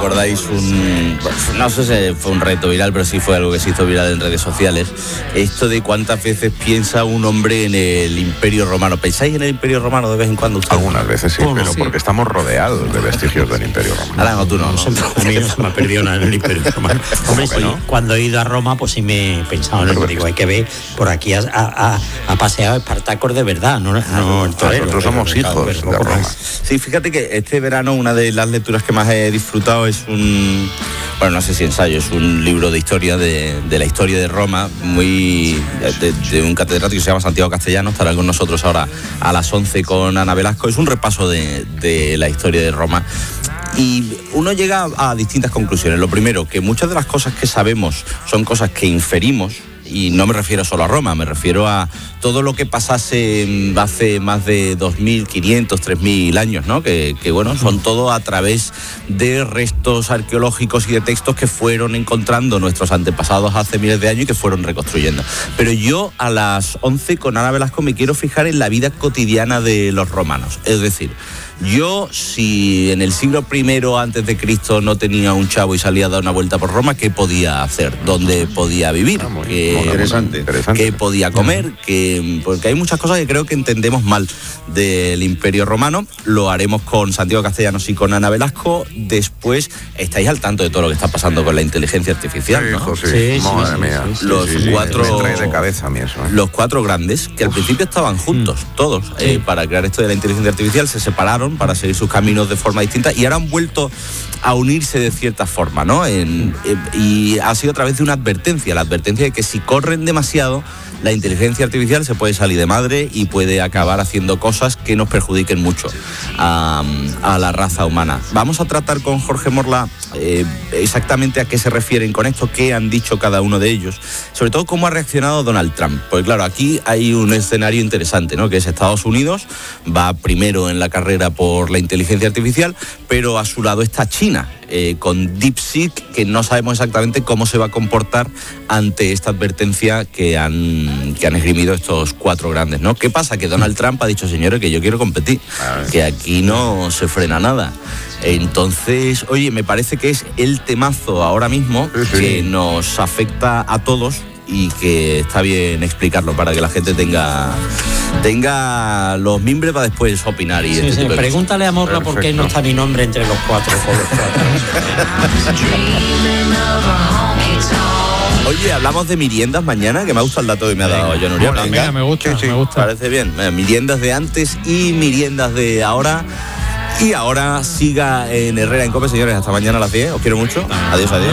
recordáis no sé si fue un reto viral, pero sí fue algo que se hizo viral en redes sociales. Esto de cuántas veces piensa un hombre en el Imperio Romano. ¿Pensáis en el Imperio Romano de vez en cuando usted? Algunas veces sí, pero porque estamos rodeados de vestigios del Imperio Romano. Ahora no, tú no. A mí no se me ha perdido nada en el Imperio Romano. Hombre, sí, ¿no? Cuando he ido a Roma, pues sí me he pensado en eso. Digo, hay que ver, por aquí ha paseado Espartacos de verdad, no el torero. Nosotros somos hijos de Roma. Sí, fíjate que este verano una de las lecturas que más he disfrutado es no sé si ensayo, es un libro de historia de la historia de Roma, de un catedrático que se llama Santiago Castellano. Estará con nosotros ahora a las 11 con Ana Velasco. Es un repaso de la historia de Roma. Y uno llega a distintas conclusiones. Lo primero, que muchas de las cosas que sabemos son cosas que inferimos, y no me refiero solo a Roma, me refiero a todo lo que pasase hace más de 2.500, 3.000 años, ¿no? Que bueno, son todo a través de restos arqueológicos y de textos que fueron encontrando nuestros antepasados hace miles de años y que fueron reconstruyendo. Pero yo a las 11 con Ana Velasco me quiero fijar en la vida cotidiana de los romanos. Es decir, yo, si en el siglo I antes de Cristo no tenía un chavo y salía a dar una vuelta por Roma, ¿qué podía hacer? ¿Dónde podía vivir? Interesante. ¿Qué podía comer? Porque hay muchas cosas que creo que entendemos mal del Imperio Romano. Lo haremos con Santiago Castellanos y con Ana Velasco. Después estáis al tanto de todo lo que está pasando con la inteligencia artificial, ¿no? Sí. Madre mía. Los cuatro... Me trae de cabeza a mí eso, ¿eh? Los cuatro grandes, que al principio estaban juntos, todos, para crear esto de la inteligencia artificial, se separaron para seguir sus caminos de forma distinta y ahora han vuelto a unirse de cierta forma, ¿no? Y ha sido a través de una advertencia, la advertencia de que si corren demasiado, la inteligencia artificial se puede salir de madre y puede acabar haciendo cosas que nos perjudiquen mucho a la raza humana. Vamos a tratar con Jorge Morla exactamente a qué se refieren con esto, qué han dicho cada uno de ellos, sobre todo cómo ha reaccionado Donald Trump. Porque claro, aquí hay un escenario interesante, ¿no? Que es Estados Unidos, va primero en la carrera por la inteligencia artificial, pero a su lado está China, con DeepSeek, que no sabemos exactamente cómo se va a comportar ante esta advertencia que han esgrimido estos cuatro grandes, ¿no? ¿Qué pasa? Que Donald Trump ha dicho, señores, que yo quiero competir, que aquí no se frena nada. Entonces, oye, me parece que es el temazo ahora mismo que nos afecta a todos y que está bien explicarlo para que la gente tenga los mimbres para después opinar. Pregúntale a Morla por qué no está mi nombre entre los cuatro. Oye, hablamos de meriendas mañana, que me gusta el dato que me ha dado John Uriel. Venga, me gusta. Parece bien. Meriendas de antes y meriendas de ahora. Y ahora siga en Herrera en COPE, señores. Hasta mañana a las 10. Os quiero mucho. Adiós.